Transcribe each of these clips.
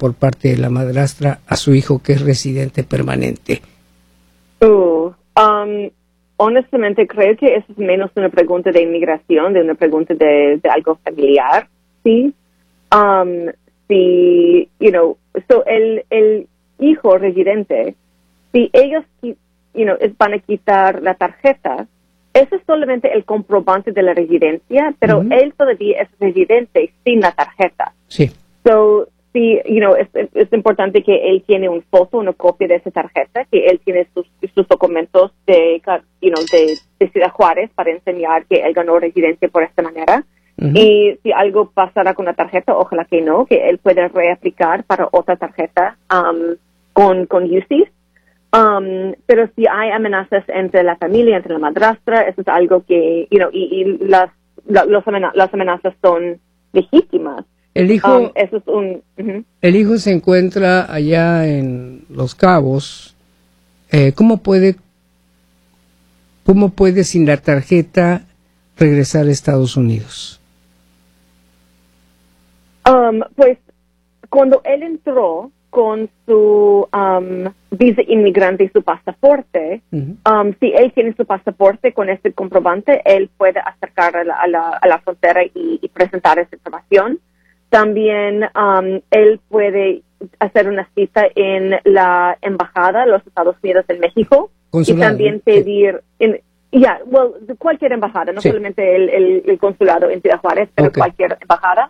por parte de la madrastra a su hijo que es residente permanente? Honestamente, creo que eso es menos una pregunta de inmigración, de una pregunta de algo familiar, ¿sí? Si, el hijo residente, si ellos, van a quitar la tarjeta, eso es solamente el comprobante de la residencia, pero él todavía es residente sin la tarjeta. Sí. So, sí, es importante que él tiene una foto, una copia de esa tarjeta, que él tiene sus documentos de Ciudad Juárez para enseñar que él ganó residencia por esta manera. Y si algo pasará con la tarjeta, ojalá que no, que él pueda reaplicar para otra tarjeta con UCIS. Pero si hay amenazas entre la familia, entre la madrastra, eso es algo que, las amenazas son legítimas. El hijo, eso es el hijo se encuentra allá en Los Cabos. ¿Cómo puede sin la tarjeta regresar a Estados Unidos? Pues cuando él entró con su visa inmigrante y su pasaporte, si él tiene su pasaporte con este comprobante, él puede acercar a la frontera y presentar esa información. También él puede hacer una cita en la embajada de los Estados Unidos en México. Consulado, y también pedir cualquier embajada, no solamente el consulado en Ciudad Juárez, pero cualquier embajada.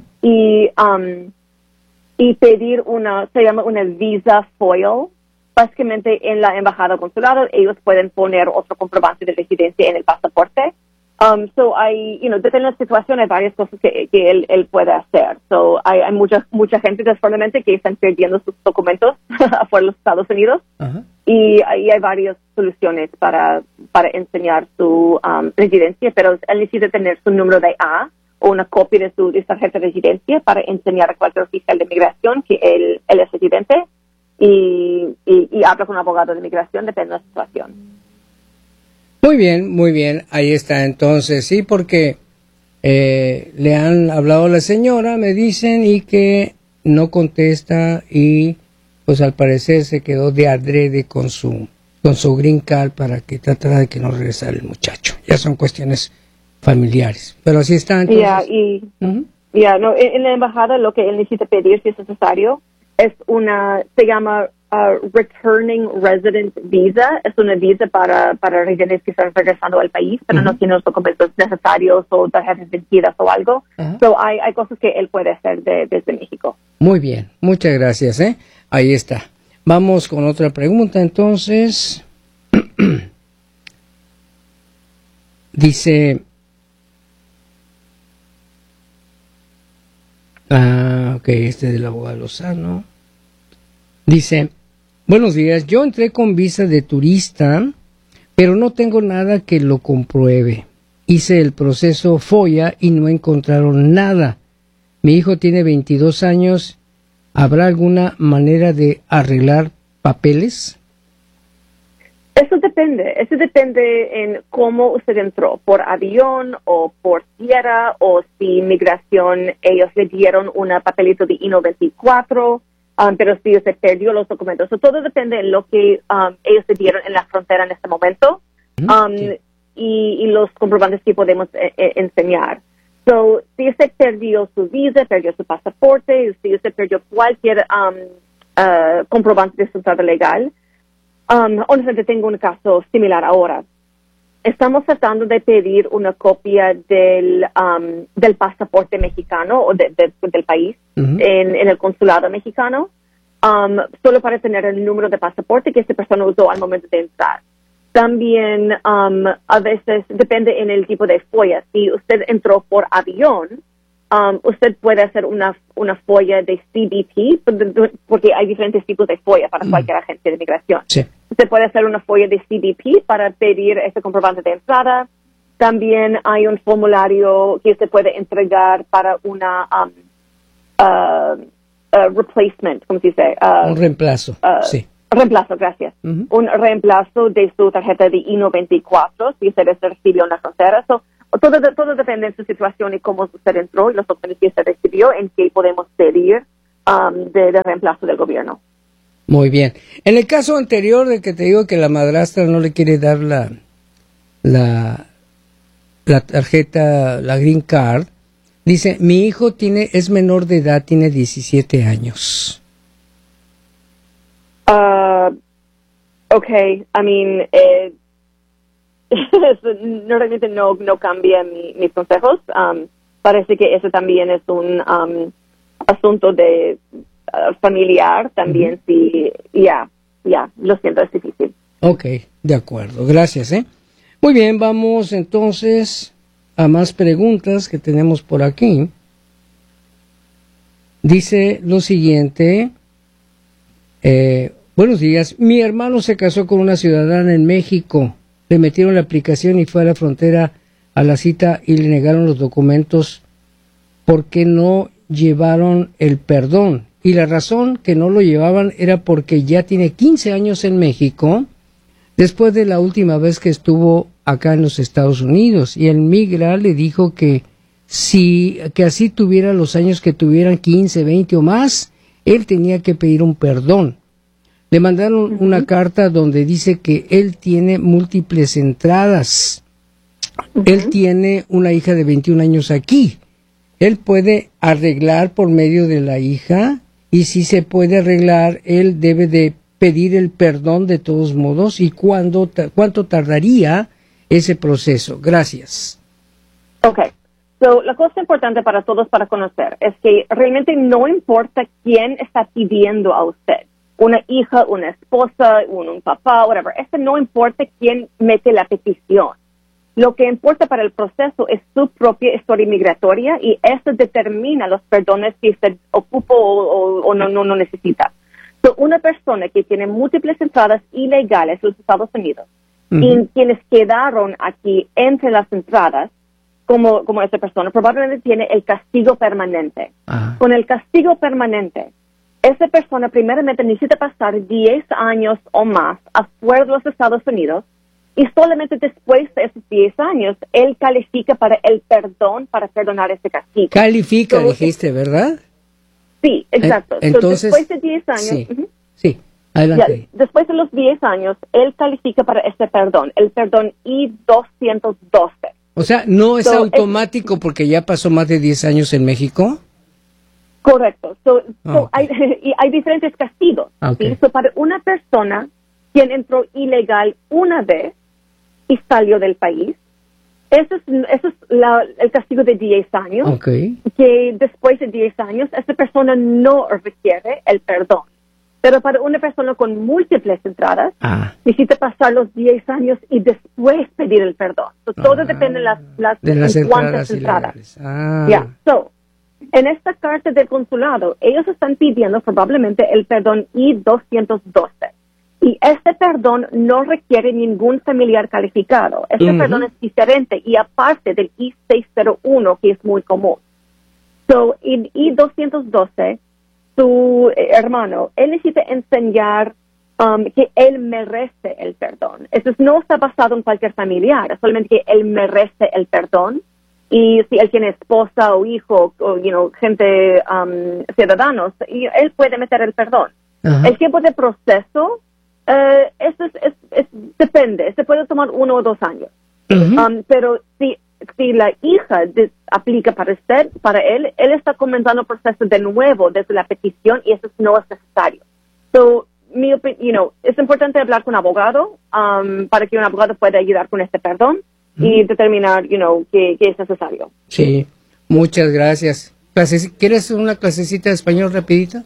Y pedir se llama una visa foil. Básicamente en la embajada o consulado ellos pueden poner otro comprobante de residencia en el pasaporte. Depende de la situación, hay varias cosas que él puede hacer. So, hay mucha gente desgraciadamente que están perdiendo sus documentos afuera de los Estados Unidos. Y ahí hay varias soluciones para enseñar su residencia, pero él necesita tener su número de A o una copia de su tarjeta de residencia para enseñar a cualquier oficial de migración que él es residente y habla con un abogado de migración, depende de la situación. Muy bien, ahí está entonces, sí, porque le han hablado a la señora, me dicen, y que no contesta y pues al parecer se quedó de adrede con su green card para que tratara de que no regresara el muchacho. Ya son cuestiones familiares, pero así está entonces. En la embajada lo que él necesita pedir si es necesario es se llama Returning Resident Visa, es una visa para residentes que están regresando al país, pero no tienen los documentos necesarios o tarjetas vencidas o algo. So hay cosas que él puede hacer desde México. Muy bien, muchas gracias. Ahí está. Vamos con otra pregunta entonces. Dice... este es del abogado Lozano. Dice... Buenos días, yo entré con visa de turista, pero no tengo nada que lo compruebe. Hice el proceso FOIA y no encontraron nada. Mi hijo tiene 22 años. ¿Habrá alguna manera de arreglar papeles? Eso depende en cómo usted entró, por avión o por tierra, o si migración, ellos le dieron un papelito de I-94, pero si usted perdió los documentos. Todo depende de lo que ellos le dieron en la frontera en este momento y los comprobantes que podemos enseñar. So, si usted perdió su visa, perdió su pasaporte, si usted perdió cualquier comprobante de su estado legal, honestamente tengo un caso similar ahora. Estamos tratando de pedir una copia del pasaporte mexicano o del país en el consulado mexicano, solo para tener el número de pasaporte que esa persona usó al momento de entrar. También a veces depende en el tipo de FOIA. Si usted entró por avión, usted puede hacer una FOIA de CBP, porque hay diferentes tipos de FOIA para cualquier agencia de migración. Sí. Usted puede hacer una FOIA de CBP para pedir ese comprobante de entrada. También hay un formulario que se puede entregar para una replacement, ¿cómo se dice? Un reemplazo, sí. Reemplazo, gracias. Un reemplazo de su tarjeta de I-94, si usted recibió en la frontera. Todo depende de su situación y cómo usted entró y los documentos que usted recibió, en qué podemos pedir de reemplazo del gobierno. Muy bien. En el caso anterior de que te digo que la madrastra no le quiere dar la tarjeta, la green card, dice, mi hijo es menor de edad, tiene 17 años. Okay, I mean, realmente no cambia mis consejos. Parece que eso también es un asunto de familiar también. Sí, lo siento, es difícil. Ok, de acuerdo, gracias. Muy bien, vamos entonces a más preguntas que tenemos por aquí. Dice lo siguiente, buenos días, mi hermano se casó con una ciudadana en México, le metieron la aplicación y fue a la frontera a la cita y le negaron los documentos porque no llevaron el perdón. Y la razón que no lo llevaban era porque ya tiene 15 años en México, después de la última vez que estuvo acá en los Estados Unidos. Y el migra le dijo que que así tuviera los años que tuvieran 15, 20 o más, él tenía que pedir un perdón. Le mandaron una carta donde dice que él tiene múltiples entradas. Él tiene una hija de 21 años aquí. Él puede arreglar por medio de la hija, y si se puede arreglar, él debe de pedir el perdón de todos modos. ¿Y cuánto tardaría ese proceso? Gracias. Okay. So, la cosa importante para todos para conocer es que realmente no importa quién está pidiendo a usted. Una hija, una esposa, un papá, whatever. No importa quién mete la petición. Lo que importa para el proceso es su propia historia migratoria, y eso determina los perdones que usted ocupa o no necesita. So, una persona que tiene múltiples entradas ilegales en los Estados Unidos y quienes quedaron aquí entre las entradas, como esa persona, probablemente tiene el castigo permanente. Con el castigo permanente, esa persona primeramente necesita pasar 10 años o más afuera de los Estados Unidos, y solamente después de esos 10 años, él califica para el perdón, para perdonar ese castigo. Califica, dijiste, ¿verdad? Sí, exacto. Entonces, después de 10 años... Sí, adelante. Después de los 10 años, él califica para ese perdón, el perdón I-212. O sea, ¿no es automático porque ya pasó más de 10 años en México? Correcto. Hay diferentes castigos. ¿Sí? Para una persona quien entró ilegal una vez y salió del país, eso es el castigo de 10 años, que después de 10 años esa persona no requiere el perdón. Pero para una persona con múltiples entradas, necesita pasar los 10 años y después pedir el perdón. Todo depende de las entradas. En esta carta del consulado, ellos están pidiendo probablemente el perdón I-212. Y este perdón no requiere ningún familiar calificado. Este perdón es diferente y aparte del I-601, que es muy común. En I-212, su hermano, él necesita enseñar que él merece el perdón. Eso no está basado en cualquier familiar, solamente que él merece el perdón. Y si él tiene esposa o hijo o gente, ciudadanos, y él puede meter el perdón. El tiempo de proceso, eso depende. Se puede tomar 1 o 2 años. Pero si la hija aplica para él está comenzando el proceso de nuevo desde la petición, y eso no es necesario. Es importante hablar con un abogado para que un abogado pueda ayudar con este perdón y determinar, que es necesario. Sí, muchas gracias. ¿Quieres una clasecita de español rapidita?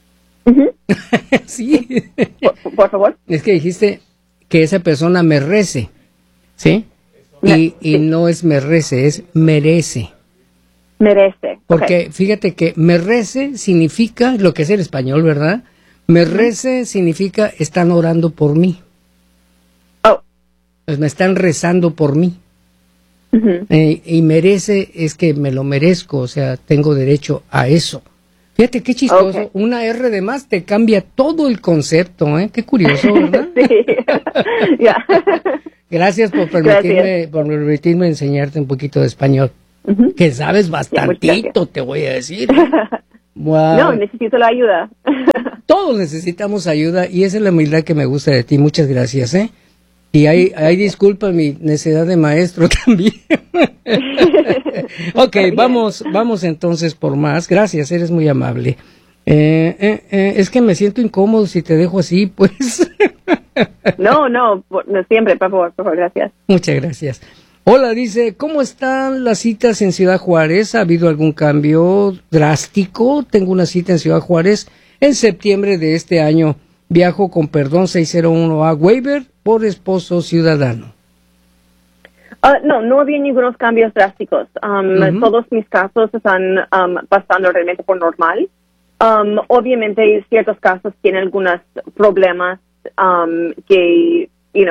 Sí. Por favor. Es que dijiste que esa persona merece, ¿sí? Y no es merece, es merece. Merece. Porque fíjate que merece significa lo que es el español, ¿verdad? Merece significa están orando por mí. Pues me están rezando por mí. Y merece es que me lo merezco, o sea, tengo derecho a eso. Fíjate qué chistoso, una R de más te cambia todo el concepto, ¿eh? Qué curioso, ¿verdad? Sí. Gracias por permitirme enseñarte un poquito de español, que sabes bastantito, te voy a decir. Wow. No, necesito la ayuda. Todos necesitamos ayuda y esa es la humildad que me gusta de ti. Muchas gracias, ¿eh? Y ahí disculpa mi necedad de maestro también. Ok, vamos entonces por más. Gracias, eres muy amable. Es que me siento incómodo si te dejo así, pues. No, siempre, por favor, gracias. Muchas gracias. Hola, dice, ¿cómo están las citas en Ciudad Juárez? ¿Ha habido algún cambio drástico? Tengo una cita en Ciudad Juárez en septiembre de este año. Viajo con perdón 601A waiver por esposo ciudadano. No había ningunos cambios drásticos. Todos mis casos están pasando realmente por normal. Obviamente, ciertos casos tienen algunos problemas que,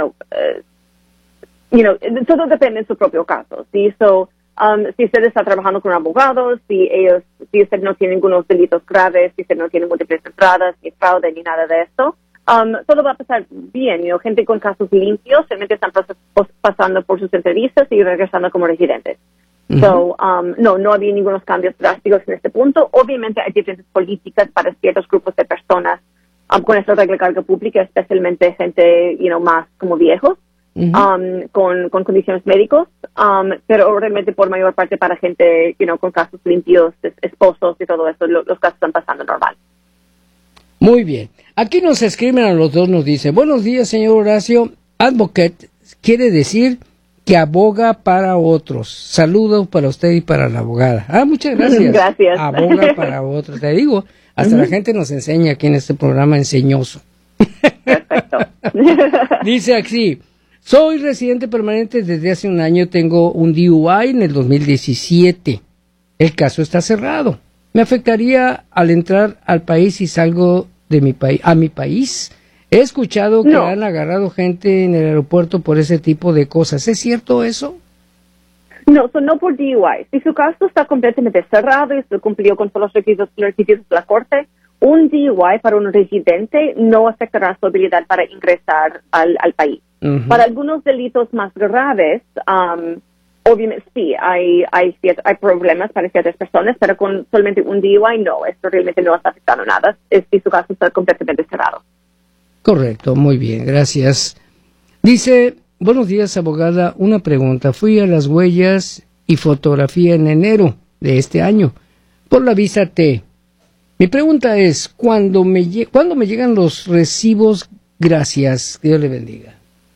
todo depende de su propio caso. ¿Sí? Si usted está trabajando con un abogado, si usted no tiene ningunos delitos graves, si usted no tiene múltiples entradas, ni fraude, ni nada de esto, todo va a pasar bien. Gente con casos limpios realmente están pasando por sus entrevistas y regresando como residentes. No había ningunos cambios drásticos en este punto. Obviamente hay diferentes políticas para ciertos grupos de personas con esta regla de carga pública, especialmente gente, más como viejos. Con condiciones médicos, pero realmente por mayor parte para gente, con casos limpios, esposos y todo eso, los casos están pasando normal. Muy bien. Aquí nos escriben a los dos, nos dice, buenos días, señor Horacio. Advocate quiere decir que aboga para otros. Saludos para usted y para la abogada. Muchas gracias. Gracias. Aboga para otros. Te digo, hasta la gente nos enseña aquí en este programa enseñoso. Perfecto. Dice así, soy residente permanente desde hace un año, tengo un DUI en el 2017. El caso está cerrado. ¿Me afectaría al entrar al país si salgo de mi país? He escuchado que han agarrado gente en el aeropuerto por ese tipo de cosas. ¿Es cierto eso? No por DUI. Si su caso está completamente cerrado y se cumplió con todos los requisitos de la corte, un DUI para un residente no afectará su habilidad para ingresar al país. Para algunos delitos más graves, obviamente sí, hay problemas para ciertas personas, pero con solamente un DUI no, esto realmente no está afectando nada, si su caso está completamente cerrado. Correcto, muy bien, gracias. Dice, buenos días, abogada, una pregunta. Fui a las huellas y fotografía en enero de este año por la visa T. Mi pregunta es, ¿cuándo me llegan los recibos? Gracias, Dios le bendiga.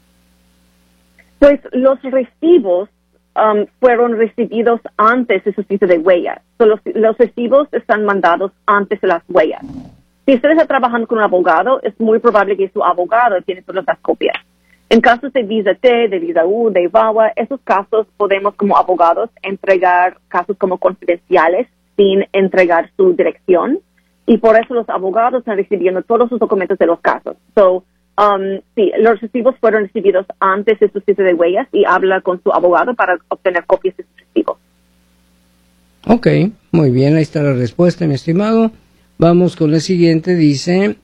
Pues los recibos fueron recibidos antes de su cita de huellas. Los recibos están mandados antes de las huellas. Si usted está trabajando con un abogado, es muy probable que su abogado tiene todas las copias. En casos de visa T, de visa U, de VAWA, esos casos podemos como abogados entregar casos como confidenciales sin entregar su dirección. Y por eso los abogados están recibiendo todos los documentos de los casos. Sí, los recibos fueron recibidos antes de su cita de huellas y habla con su abogado para obtener copias de sus recibos. Ok, muy bien, ahí está la respuesta, mi estimado. Vamos con la siguiente, dice,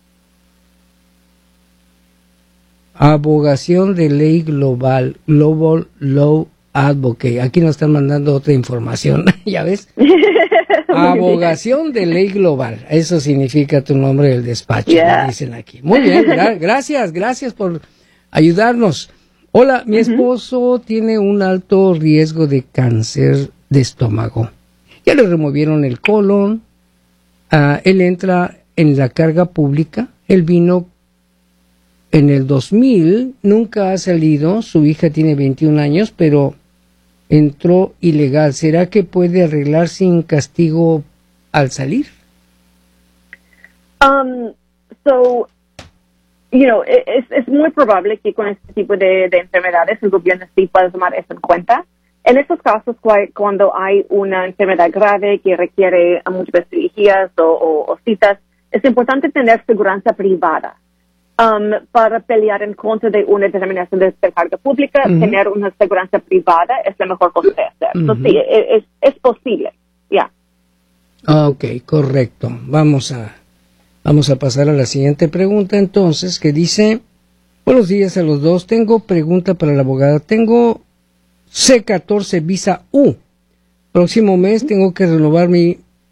abogación de ley global, Global Law Advocate. Aquí nos están mandando otra información, ¿ya ves? Abogación de ley global, eso significa tu nombre del despacho, me dicen aquí. Muy bien, gracias por ayudarnos. Hola, mi esposo tiene un alto riesgo de cáncer de estómago. Ya le removieron el colon, él entra en la carga pública, él vino en el 2000, nunca ha salido, su hija tiene 21 años, pero entró ilegal. ¿Será que puede arreglar sin castigo al salir? Es muy probable que con este tipo de enfermedades el gobierno sí pueda tomar eso en cuenta. En estos casos, cuando hay una enfermedad grave que requiere muchas cirugías o citas, es importante tener seguridad privada. Para pelear en contra de una determinación de carga pública, tener una seguridad privada es la mejor cosa de hacer. Entonces, sí, es posible, ya. Ok, correcto. Vamos a pasar a la siguiente pregunta, entonces, que dice, buenos días a los dos, tengo pregunta para la abogada, tengo C14 visa U, próximo mes tengo que renovar mi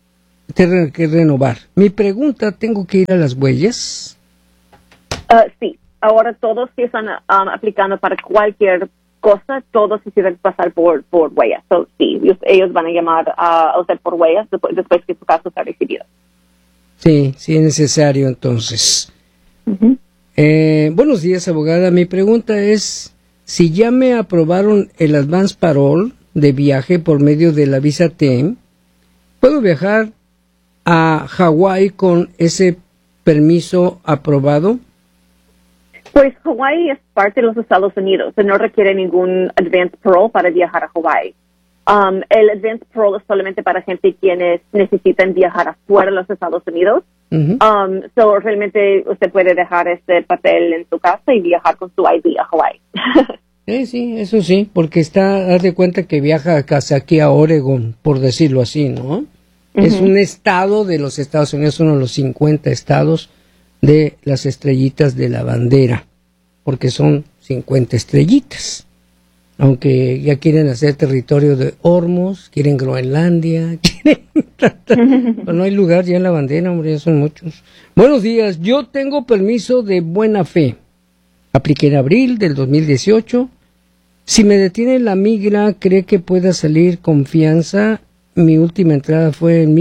que renovar. Mi pregunta, ¿tengo que ir a las huellas? Sí, ahora todos que están aplicando para cualquier cosa, todos quisieran pasar por huellas. So, sí, ellos van a llamar a usted por huellas después que su caso sea recibido. Sí, sí es necesario entonces. Uh-huh. Buenos días, abogada. Mi pregunta es, si ya me aprobaron el advance parole de viaje por medio de la visa TEM, ¿puedo viajar a Hawái con ese permiso aprobado? Pues Hawái es parte de los Estados Unidos, no requiere ningún advance parole para viajar a Hawái. El advance parole es solamente para gente quienes necesitan viajar afuera de los Estados Unidos. Uh-huh. So realmente usted puede dejar este papel en su casa y viajar con su ID a Hawái. Sí, eso sí, porque haz de cuenta que viaja casi aquí a Oregon, por decirlo así, ¿no? Uh-huh. Es un estado de los Estados Unidos, uno de los 50 estados de las estrellitas de la bandera, porque son 50 estrellitas. Aunque ya quieren hacer territorio de Hormuz, quieren Groenlandia, pero no hay lugar ya en la bandera, hombre, ya son muchos. Buenos días, yo tengo permiso de buena fe. Apliqué en abril del 2018. Si me detiene la migra, ¿cree que pueda salir con fianza? Mi última entrada fue en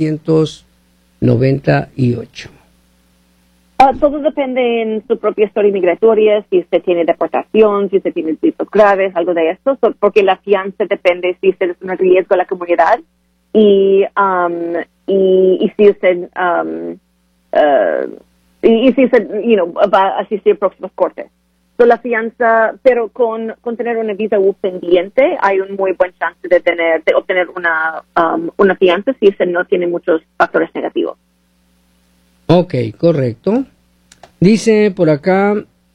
1998. Todo depende en su propia historia migratoria, si usted tiene deportación, si usted tiene delitos graves, algo de esto, porque la fianza depende si usted es un riesgo a la comunidad y si usted va a asistir a próximas cortes. So, la fianza, pero con tener una visa U pendiente, hay un muy buen chance de obtener una fianza si usted no tiene muchos factores negativos. Ok, correcto. Dice por acá,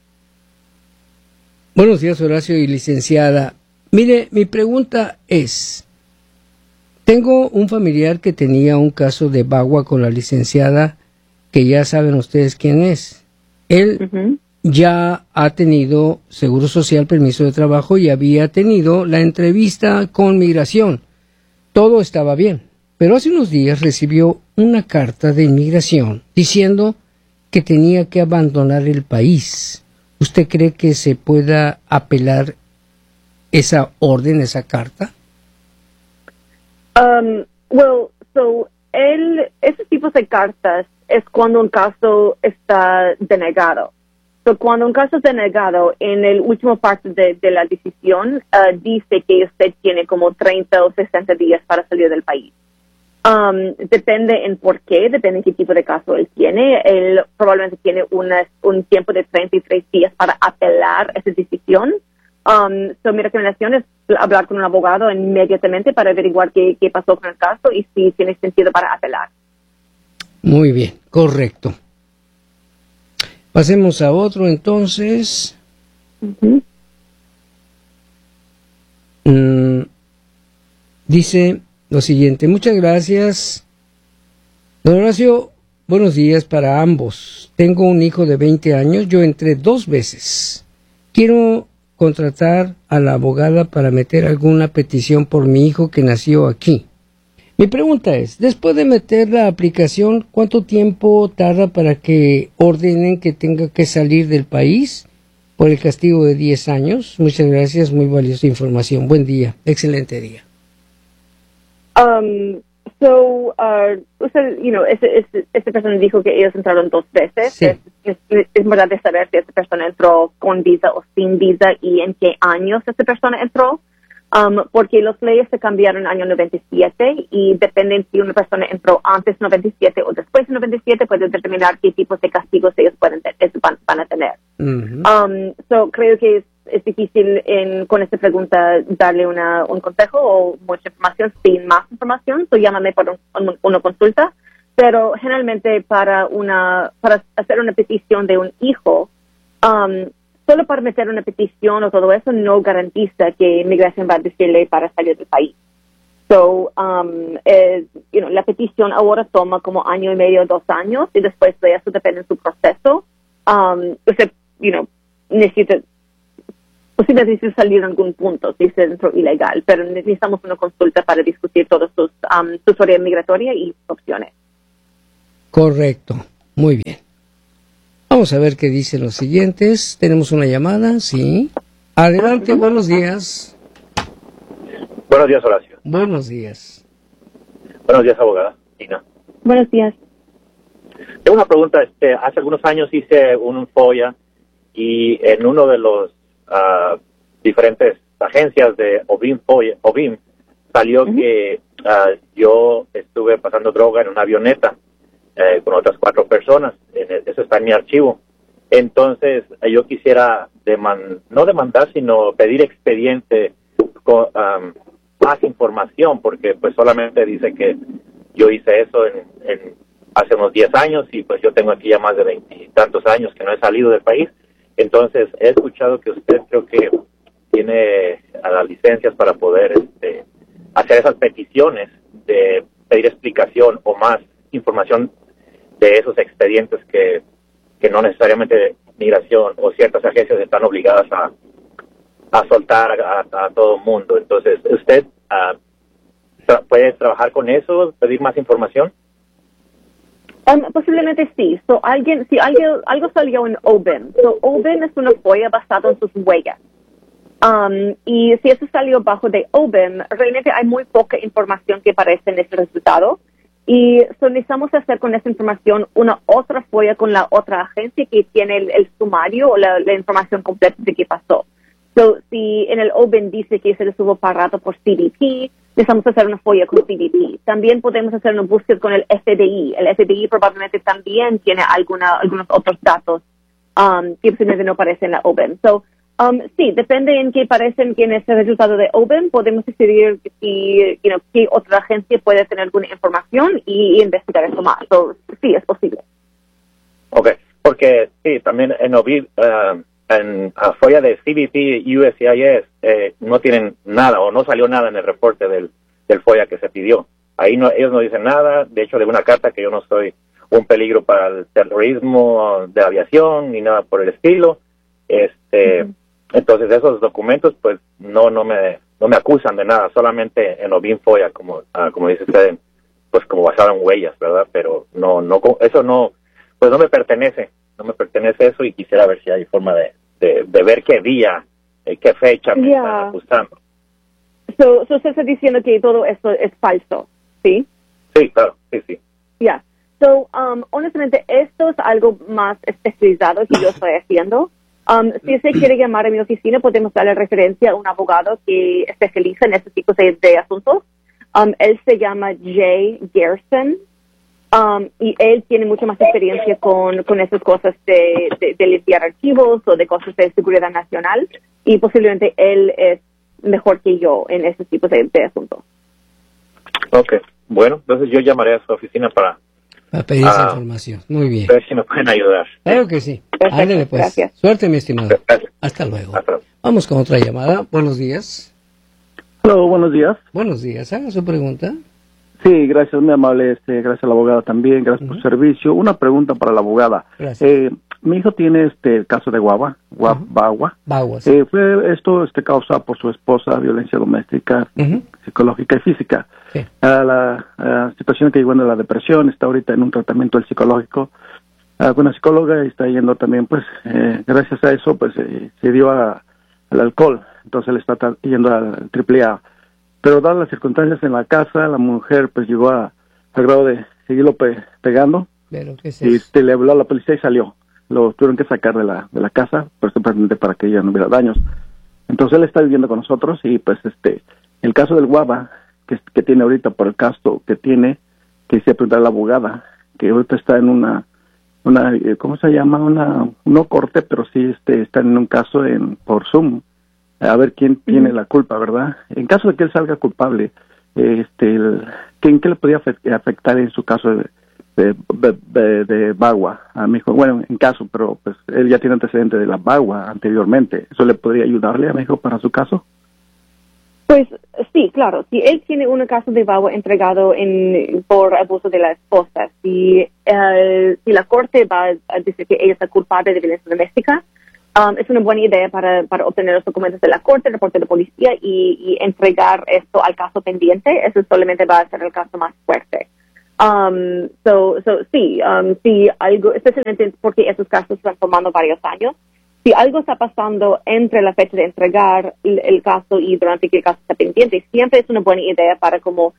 buenos días Horacio y licenciada. Mire, mi pregunta es, tengo un familiar que tenía un caso de bagua con la licenciada, que ya saben ustedes quién es. Él uh-huh. ya ha tenido seguro social, permiso de trabajo y había tenido la entrevista con migración. Todo estaba bien. Pero hace unos días recibió una carta de inmigración diciendo que tenía que abandonar el país. ¿Usted cree que se pueda apelar esa orden, esa carta? Esos tipos de cartas es cuando un caso está denegado. So, cuando un caso es denegado, en el último parte de la decisión, dice que usted tiene como 30 o 60 días para salir del país. Depende en por qué, depende en qué tipo de caso él tiene. Él probablemente tiene un tiempo de 33 días para apelar esa decisión. Mi recomendación es hablar con un abogado inmediatamente para averiguar qué pasó con el caso y si tiene sentido para apelar. Muy bien, correcto. Pasemos a otro entonces. Uh-huh. Dice lo siguiente, muchas gracias. Don Horacio, buenos días para ambos. Tengo un hijo de 20 años, yo entré 2 veces. Quiero contratar a la abogada para meter alguna petición por mi hijo que nació aquí. Mi pregunta es, después de meter la aplicación, ¿cuánto tiempo tarda para que ordenen que tenga que salir del país por el castigo de 10 años? Muchas gracias, muy valiosa información. Buen día, excelente día. Esta persona dijo que ellos entraron 2 veces. Sí. Es verdad de saber si esta persona entró con visa o sin visa y en qué años esta persona entró. Porque las leyes se cambiaron en el año 97 y dependen si una persona entró antes de 97 o después de 97, puede determinar qué tipos de castigos ellos van a tener. Uh-huh. Creo que es difícil para esta pregunta darle un consejo o mucha información sin más información. Llámame por una consulta. Pero generalmente para hacer una petición de un hijo, solo para meter una petición o todo eso no garantiza que inmigración va a decirle para salir del país. La petición ahora toma como 1 año y medio, 2 años, y después de eso depende de su proceso. Usted, necesita posiblemente salir en algún punto si se entró ilegal, pero necesitamos una consulta para discutir todas su historia migratoria y sus opciones. Correcto. Muy bien. Vamos a ver qué dicen los siguientes. Tenemos una llamada, sí. Adelante, buenos días. Buenos días, Horacio. Buenos días. Buenos días, abogada. Tina. Buenos días. Tengo una pregunta. Hace algunos años hice un FOIA y en uno de los diferentes agencias de OBIM salió que yo estuve pasando droga en una avioneta con otras 4 personas. Eso está en mi archivo. Entonces, yo quisiera no demandar, sino pedir expediente con más información, porque pues solamente dice que yo hice eso hace unos 10 años y pues yo tengo aquí ya más de 20 y tantos años que no he salido del país. Entonces, he escuchado que usted creo que tiene las licencias para poder hacer esas peticiones de pedir explicación o más información de esos expedientes que no necesariamente migración o ciertas agencias están obligadas a soltar a todo el mundo. Entonces, ¿usted puede trabajar con eso, pedir más información? Posiblemente sí. Algo salió en OBIM. OBIM es una FOIA basada en sus huellas. Y si eso salió bajo de OBIM, realmente hay muy poca información que aparece en ese resultado. Y necesitamos hacer con esa información una otra FOIA con la otra agencia que tiene el sumario o la información completa de qué pasó. Si en el OBIM dice que se les hubo pagado por CBP, necesitamos hacer una FOIA con CBP. También podemos hacer una búsqueda con el FBI. El FBI probablemente también tiene algunos otros datos que posiblemente no aparecen en la OBIM. Sí, depende en qué aparecen en ese resultado de OBIM, podemos decidir si, qué otra agencia puede tener alguna información y investigar eso más. Sí, es posible. Ok, porque sí, también en OBIM, en FOIA de CBP y USCIS no tienen nada o no salió nada en el reporte del FOIA que se pidió. Ahí ellos no dicen nada. De hecho, de una carta que yo no soy un peligro para el terrorismo de aviación ni nada por el estilo. Entonces esos documentos pues no me acusan de nada, solamente en OBIM FOIA, como dice usted, pues como basado en huellas, ¿verdad? Pero eso pues no me pertenece eso, y quisiera ver si hay forma de ver qué día, qué fecha me están acusando. Usted está diciendo que todo esto es falso, ¿sí? Sí, claro, sí. Yeah. Honestamente, esto es algo más especializado que yo estoy haciendo. Si usted quiere llamar a mi oficina, podemos darle referencia a un abogado que especializa en este tipo de asuntos. Él se llama Jay Gerson, y él tiene mucha más experiencia con esas cosas de limpiar archivos o de cosas de seguridad nacional, y posiblemente él es mejor que yo en ese tipo de asuntos. Ok, bueno, entonces yo llamaré a su oficina para pedir esa información. Muy bien. A ver si me pueden ayudar. Claro que sí. Ándale, pues. Gracias. Suerte, mi estimado. Gracias. Hasta luego. Vamos con otra llamada. Buenos días. Hola, buenos días. Buenos días. Haga su pregunta. Sí, gracias, muy amable. Gracias a la abogada también. Gracias por su servicio. Una pregunta para la abogada. Gracias. Mi hijo tiene el caso de Bagua. Sí. Fue esto causado por su esposa, violencia doméstica, psicológica y física. Sí. La situación que llegó en la depresión, está ahorita en un tratamiento del psicológico con una psicóloga, y está yendo también, pues, gracias a eso, pues, se dio al alcohol. Entonces él está yendo al AAA. Pero dadas las circunstancias en la casa, la mujer, pues, llegó al grado de seguirlo pegando. Pero, ¿qué es y eso? le habló a la policía y salió. Lo tuvieron que sacar de la casa, precisamente para que ella no hubiera daños. Entonces él está viviendo con nosotros, y pues el caso del Guava que tiene ahorita, por el caso que tiene, que hice preguntar a la abogada, que ahorita está en una ¿cómo se llama? No corte, pero sí está en un caso por Zoom, a ver quién tiene la culpa, ¿verdad? En caso de que él salga culpable, ¿en qué le podría afectar en su caso de Bagua a mi hijo? Bueno, en caso, pero pues él ya tiene antecedente de la Bagua anteriormente. ¿Eso le podría ayudarle a mi hijo para su caso? Pues sí, claro. Si él tiene un caso de Bagua entregado por abuso de la esposa, si la corte va a decir que ella está culpable de violencia doméstica, es una buena idea para obtener los documentos de la corte, el reporte de policía y entregar esto al caso pendiente. Eso solamente va a ser el caso más fuerte. Si algo, especialmente porque esos casos están tomando varios años, si algo está pasando entre la fecha de entregar el caso y durante que el caso está pendiente, siempre es una buena idea para como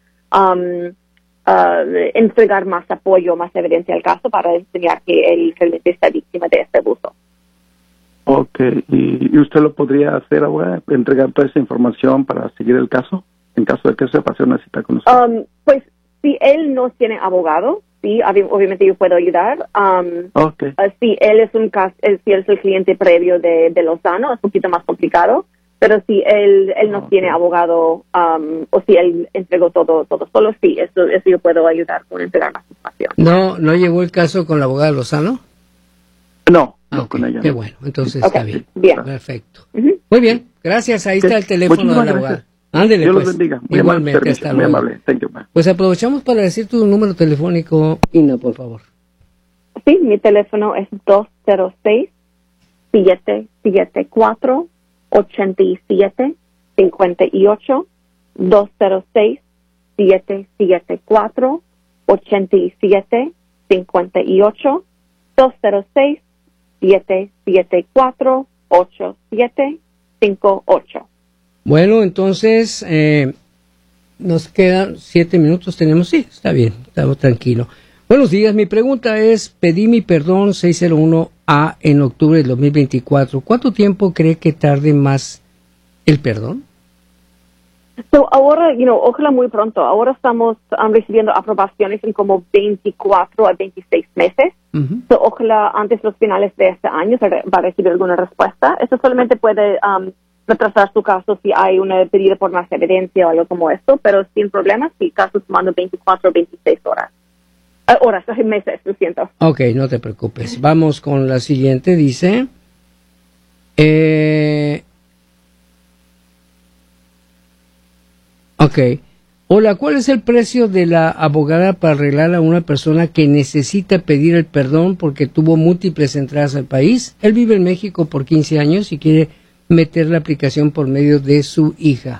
entregar más apoyo, más evidencia al caso para enseñar que él realmente está víctima de este abuso. Ok, ¿y usted lo podría hacer ahora, entregar toda esa información para seguir el caso, en caso de que se pase una cita con usted? Pues si él no tiene abogado, sí, obviamente yo puedo ayudar. Si él es si él es el cliente previo de Lozano, es un poquito más complicado, pero si él no tiene abogado, o si él entregó todo solo, sí, eso yo puedo ayudar con entregar más información. ¿No llevó el caso con la abogada Lozano? No, okay, con ella. Qué No. bueno, entonces Okay, está bien. bien. Perfecto. Muy bien, gracias. Ahí está el teléfono de Muchísimas la abogada. gracias. Ándele, Dios pues. los bendiga. Muy Igualmente, amable hasta servicio, muy luego. amable. Thank you, man. Pues aprovechamos para decir tu número telefónico, Ina, por favor. Sí, mi teléfono es 206-774-8758, 206-774-8758, 206-774-8758. Bueno, entonces nos quedan 7 minutos. Tenemos, sí, está bien, estamos tranquilos. Buenos días, mi pregunta es, pedí mi perdón 601A en octubre del 2024. ¿Cuánto tiempo cree que tarde más el perdón? Ahora, ojalá muy pronto. Ahora estamos recibiendo aprobaciones en como 24 a 26 meses. Ojalá antes de los finales de este año se va a recibir alguna respuesta. Eso solamente puede retrasar su caso si hay una pedida por más evidencia o algo como esto, pero sin problemas si casos tomando 24 o 26 horas. Meses, lo siento. Ok, no te preocupes. Vamos con la siguiente, dice... Ok. Hola, ¿cuál es el precio de la abogada para arreglar a una persona que necesita pedir el perdón porque tuvo múltiples entradas al país? Él vive en México por 15 años y quiere meter la aplicación por medio de su hija.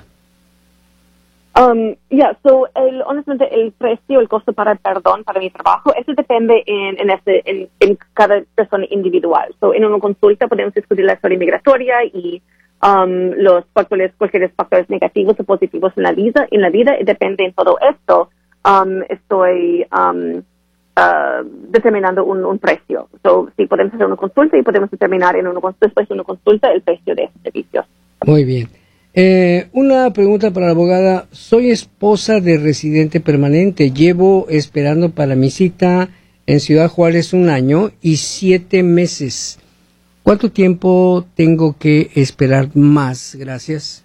Honestamente, el precio, el costo para el perdón, para mi trabajo, eso depende en cada persona individual. En una consulta podemos discutir la historia migratoria y cualquier factores negativos o positivos en la vida, y depende en todo esto. Estoy determinando un precio. Sí, podemos hacer una consulta y podemos determinar después de una consulta el precio de ese servicio. Muy bien. Una pregunta para la abogada. Soy esposa de residente permanente. Llevo esperando para mi cita en Ciudad Juárez 1 año y 7 meses. ¿Cuánto tiempo tengo que esperar más? Gracias.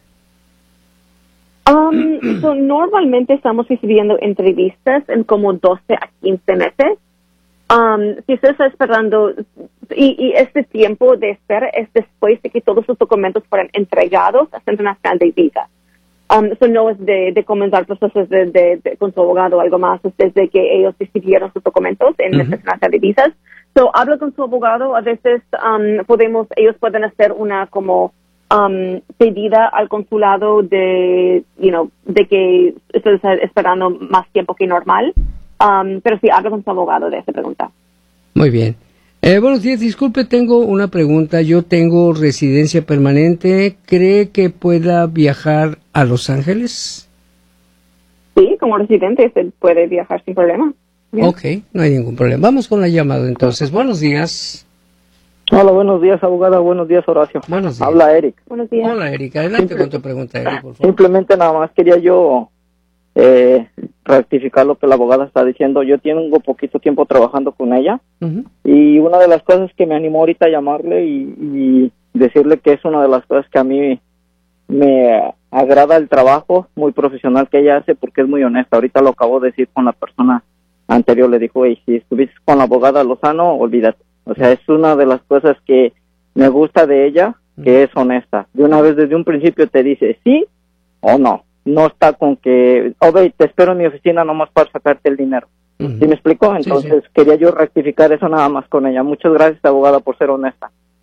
Normalmente estamos recibiendo entrevistas en como 12 a 15 meses. Si usted está esperando, y este tiempo de espera es después de que todos sus documentos fueran entregados al Centro Nacional de Visa. No es de comenzar procesos con su abogado o algo más, es desde que ellos recibieron sus documentos en el Centro Nacional de Visas. Habla con su abogado, a veces ellos pueden hacer una como pedida al consulado de que usted está esperando más tiempo que normal. Pero sí, habla con su abogado de esa pregunta. Muy bien. Buenos días, disculpe, tengo una pregunta. Yo tengo residencia permanente. ¿Cree que pueda viajar a Los Ángeles? Sí, como residente se puede viajar sin problema. Bien. Ok, no hay ningún problema. Vamos con la llamada entonces. Buenos días. Hola, buenos días, abogada. Buenos días, Horacio. Buenos días. Habla Eric. Buenos días. Hola, Erika. Adelante con tu pregunta, Eric, por favor. Simplemente nada más quería yo rectificar lo que la abogada está diciendo. Yo tengo poquito tiempo trabajando con ella y una de las cosas que me animó ahorita a llamarle y decirle que es una de las cosas que a mí me agrada el trabajo muy profesional que ella hace porque es muy honesta. Ahorita lo acabo de decir con la persona anterior, le dijo, si estuviste con la abogada Lozano, olvídate. O sea, es una de las cosas que me gusta de ella, que es honesta. De una vez, desde un principio te dice sí o no. No está con que, te espero en mi oficina nomás para sacarte el dinero. ¿Sí me explicó? Entonces quería yo rectificar eso nada más con ella. Muchas gracias, abogada, por ser honesta.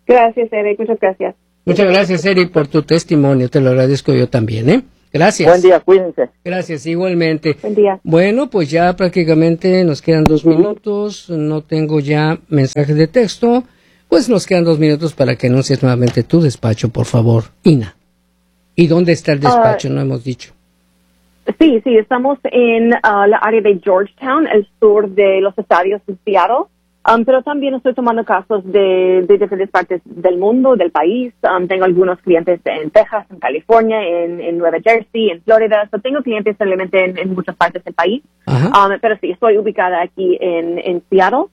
Gracias, Eric. Muchas gracias. Muchas gracias, Eric, por tu testimonio. Te lo agradezco yo también, ¿eh? Gracias. Buen día, cuídense. Gracias, igualmente. Buen día. Bueno, pues ya prácticamente nos quedan 2 minutos. No tengo ya mensajes de texto. Pues nos quedan 2 minutos para que anuncies nuevamente tu despacho, por favor, Ina. ¿Y dónde está el despacho? No hemos dicho. Sí, estamos en la área de Georgetown, el sur de los estadios de Seattle. Pero también estoy tomando casos de diferentes partes del mundo, del país. Tengo algunos clientes en Texas, en California, en Nueva Jersey, en Florida. Tengo clientes realmente en muchas partes del país. Pero sí, estoy ubicada aquí en Seattle.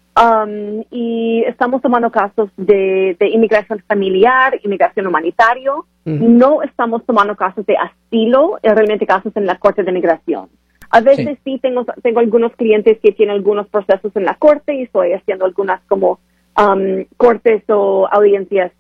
Y estamos tomando casos de inmigración familiar, inmigración humanitario. No estamos tomando casos de asilo, realmente casos en la Corte de Migración. A veces sí tengo algunos clientes que tienen algunos procesos en la corte y estoy haciendo algunas como cortes o audiencias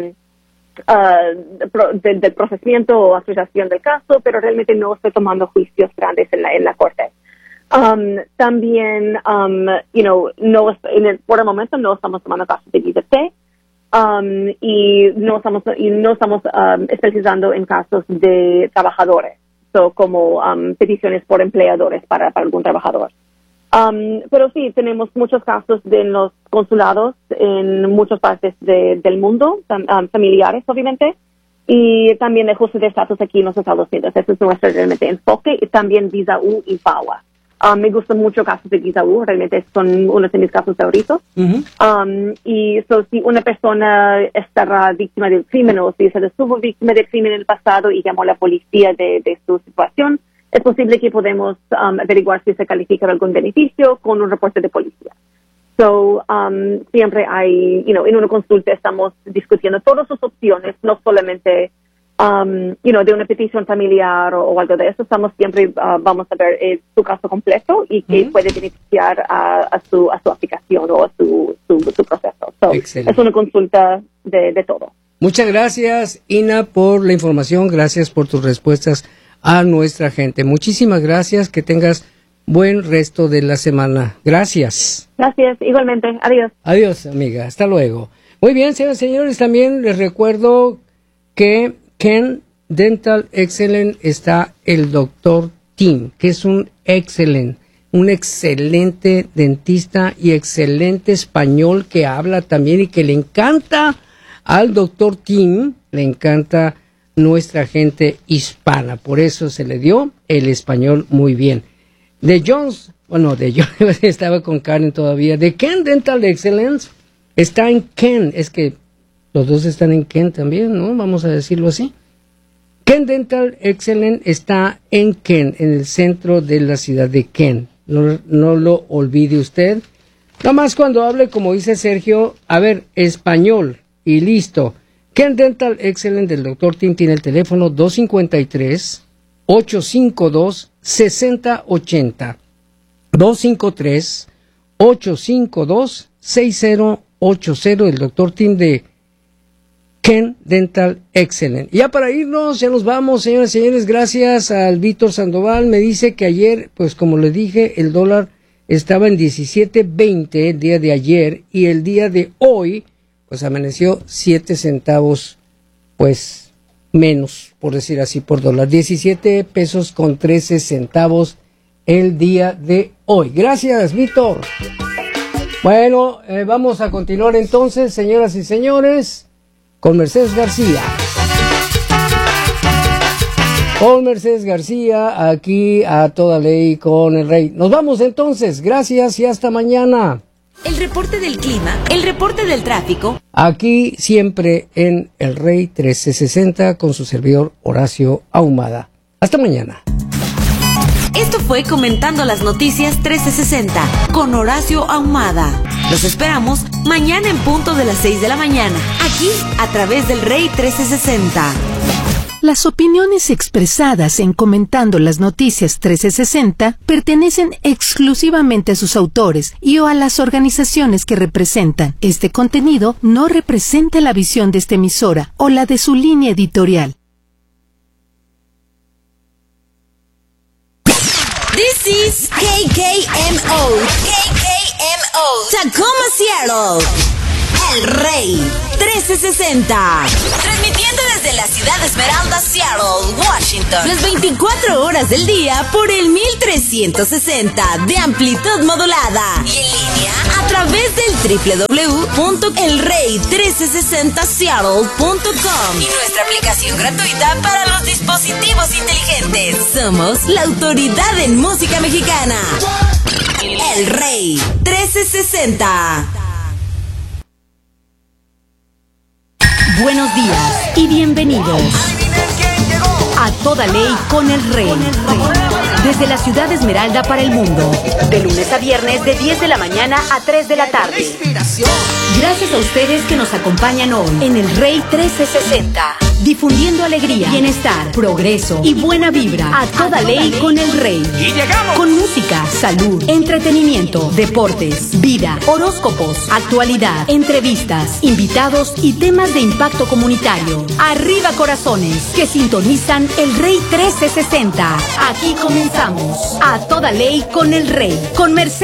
del procesamiento o asociación del caso, pero realmente no estoy tomando juicios grandes en la corte. También, por el momento no estamos tomando casos de IDT, y no estamos especializando en casos de trabajadores, como peticiones por empleadores para algún trabajador. Pero sí, tenemos muchos casos en los consulados en muchas partes del mundo, familiares obviamente, y también de ajuste de estatus aquí en los Estados Unidos. Ese es nuestro realmente enfoque, y también Visa U y VAWA. Me gustan mucho casos de Visa U, realmente son uno de mis casos favoritos. Y si una persona estará víctima del crimen o si se estuvo víctima del crimen en el pasado y llamó a la policía de su situación, es posible que podemos averiguar si se califica algún beneficio con un reporte de policía. Siempre hay, en una consulta estamos discutiendo todas sus opciones, no solamente de una petición familiar o algo de eso. Estamos siempre, vamos a ver su caso completo y que puede beneficiar a su aplicación o a su proceso. Es una consulta de todo. Muchas gracias, Ina, por la información. Gracias por tus respuestas a nuestra gente. Muchísimas gracias. Que tengas buen resto de la semana. Gracias. Gracias, igualmente. Adiós. Adiós, amiga. Hasta luego. Muy bien, señoras y señores, también les recuerdo que Ken Dental Excellent está el Dr. Tim, que es un excelente dentista y excelente español que habla también y que le encanta al Dr. Tim, le encanta nuestra gente hispana, por eso se le dio el español muy bien. De Jones, estaba con Karen todavía, de Ken Dental Excellence está en Ken, es que los dos están en Ken también, ¿no? Vamos a decirlo así. Ken Dental Excellent está en Ken, en el centro de la ciudad de Ken. No lo olvide usted. Nada más cuando hable, como dice Sergio, a ver, español y listo. Ken Dental Excellent del Dr. Tim tiene el teléfono 253-852-6080. 253-852-6080. El Dr. Tim de Ken Dental Excellent. Ya para irnos, ya nos vamos, señoras y señores. Gracias al Víctor Sandoval. Me dice que ayer, pues como le dije, el dólar estaba en 17.20 el día de ayer, y el día de hoy pues amaneció 7 centavos pues menos, por decir así, por dólar. 17 pesos con 13 centavos el día de hoy. Gracias, Víctor. Bueno, vamos a continuar entonces, señoras y señores, con Mercedes García. Con Mercedes García, aquí a toda ley con el Rey. Nos vamos entonces, gracias y hasta mañana. El reporte del clima, el reporte del tráfico. Aquí siempre en El Rey 1360 con su servidor Horacio Ahumada. Hasta mañana. Esto fue Comentando las Noticias 1360 con Horacio Ahumada. Los esperamos mañana en punto de las 6 de la mañana, aquí a través del Rey 1360. Las opiniones expresadas en Comentando las Noticias 1360 pertenecen exclusivamente a sus autores y o a las organizaciones que representan. Este contenido no representa la visión de esta emisora o la de su línea editorial. This is KKMO, Tacoma, Seattle. El Rey 1360. Transmitiendo desde la ciudad de Esmeralda, Seattle, Washington. Las 24 horas del día por el 1360 de amplitud modulada. Y en línea a través del www.elrey1360seattle.com. Y nuestra aplicación gratuita para los dispositivos inteligentes. Somos la autoridad en música mexicana. El Rey 1360. Buenos días y bienvenidos a Toda Ley con el Rey. Desde la ciudad de Esmeralda para el mundo, de lunes a viernes de 10 de la mañana a 3 de la tarde. Gracias a ustedes que nos acompañan hoy en el Rey 1360. Difundiendo alegría, bienestar, progreso y buena vibra a toda ley con el Rey. Y llegamos con música, salud, entretenimiento, deportes, vida, horóscopos, actualidad, entrevistas, invitados y temas de impacto comunitario. Arriba corazones que sintonizan el Rey 1360. Aquí comenzamos a toda ley con el Rey, con Mercedes